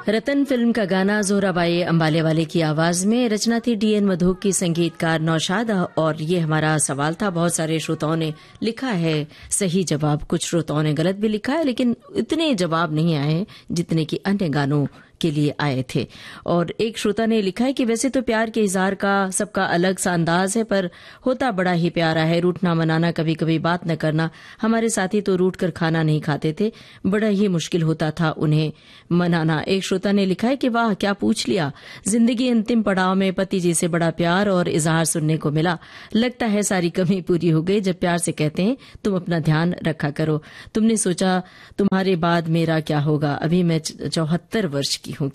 रतन film का गाना जोहराबाई अंबालेवाले की आवाज में, रचना थी डीएन मधोक की, संगीतकार नौशाद। और ये हमारा सवाल था। बहुत सारे श्रोताओं ने लिखा है सही जवाब, कुछ श्रोताओं ने गलत भी लिखा है, लेकिन इतने जवाब नहीं आए जितने कि अन्य गानों के लिए आए थे। और एक श्रोता ने लिखा है कि वैसे तो प्यार के इजहार का सबका अलग सा अंदाज है, पर होता बड़ा ही प्यारा है। रूठना मनाना, कभी कभी बात न करना। हमारे साथी तो रूठ कर खाना नहीं खाते थे, बड़ा ही मुश्किल होता था उन्हें मनाना। एक श्रोता ने लिखा है कि वाह क्या पूछ लिया, जिंदगी अंतिम पड़ाव में पति जी से बड़ा प्यार और इजहार सुनने को मिला। लगता है सारी कमी पूरी हो गई जब प्यार से कहते हैं तुम अपना ध्यान रखा करो। तुमने सोचा तुम्हारे बाद मेरा क्या होगा, अभी मैं 74 वर्ष की हूं।